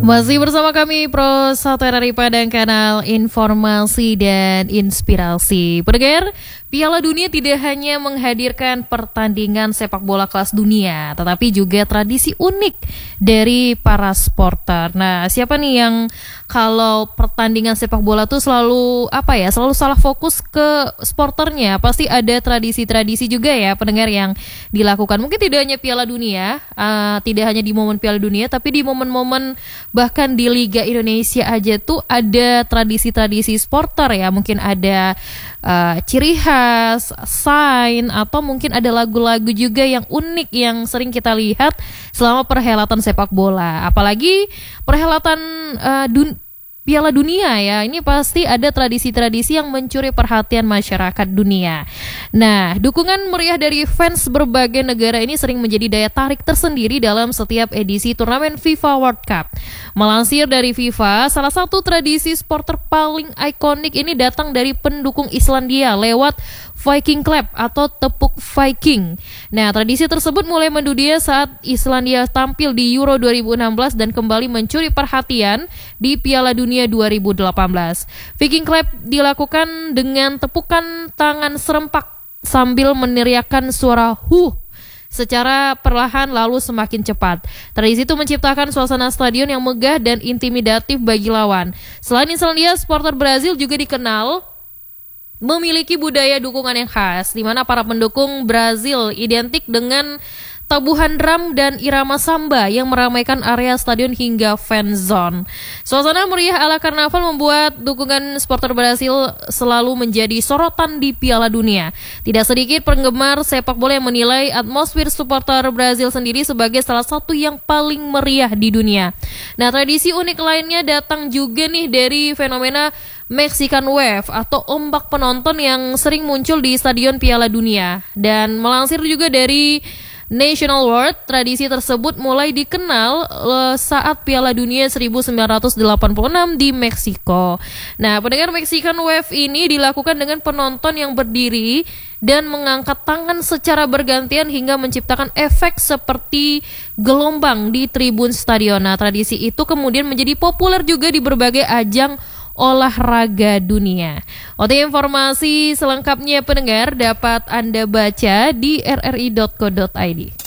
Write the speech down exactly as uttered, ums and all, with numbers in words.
Masih bersama kami Pro satu R R I Padang, kanal informasi dan inspirasi. Pendengar, Piala Dunia tidak hanya menghadirkan pertandingan sepak bola kelas dunia, tetapi juga tradisi unik dari para supporter. Nah, siapa nih yang kalau pertandingan sepak bola tuh selalu apa ya, selalu salah fokus ke supporternya? Pasti ada tradisi-tradisi juga ya pendengar yang dilakukan. Mungkin tidak hanya Piala Dunia, uh, tidak hanya di momen Piala Dunia, tapi di momen-momen bahkan di Liga Indonesia aja tuh ada tradisi-tradisi supporter ya. Mungkin ada uh, ciri khas, sign, atau mungkin ada lagu-lagu juga yang unik yang sering kita lihat selama perhelatan sepak bola. Apalagi perhelatan uh, dun- Piala Dunia ya, ini pasti ada tradisi-tradisi yang mencuri perhatian masyarakat dunia. Nah, dukungan meriah dari fans berbagai negara ini sering menjadi daya tarik tersendiri dalam setiap edisi turnamen FIFA World Cup. Melansir dari FIFA, salah satu tradisi supporter paling ikonik ini datang dari pendukung Islandia lewat Viking Clap atau tepuk Viking. Nah, tradisi tersebut mulai mendunia saat Islandia tampil di Euro dua ribu enam belas dan kembali mencuri perhatian di Piala Dunia dua ribu delapan belas. Viking Clap dilakukan dengan tepukan tangan serempak sambil meneriakkan suara huh secara perlahan lalu semakin cepat. Tradisi itu menciptakan suasana stadion yang megah dan intimidatif bagi lawan. Selain Islandia, supporter Brazil juga dikenal memiliki budaya dukungan yang khas, di mana para pendukung Brazil identik dengan tabuhan drum dan irama samba yang meramaikan area stadion hingga fan zone. Suasana meriah ala karnaval membuat dukungan supporter Brazil selalu menjadi sorotan di Piala Dunia. Tidak sedikit penggemar sepak bola yang menilai atmosfer supporter Brazil sendiri sebagai salah satu yang paling meriah di dunia. Nah, tradisi unik lainnya datang juga nih dari fenomena Mexican Wave atau ombak penonton yang sering muncul di stadion Piala Dunia. Dan melansir juga dari National World, tradisi tersebut mulai dikenal uh, saat Piala Dunia seribu sembilan ratus delapan puluh enam di Meksiko. Nah, pendengar, Mexican Wave ini dilakukan dengan penonton yang berdiri dan mengangkat tangan secara bergantian hingga menciptakan efek seperti gelombang di tribun stadion. Nah, tradisi itu kemudian menjadi populer juga di berbagai ajang olahraga dunia. Untuk informasi selengkapnya pendengar dapat Anda baca di r r i dot co dot i d.